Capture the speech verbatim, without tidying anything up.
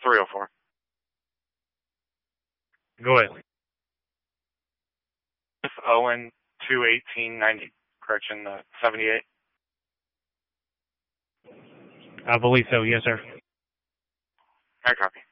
three oh four. Go ahead. Owen, two eighteen ninety. Correction, uh, seventy-eight. I believe so, yes, sir. I copy.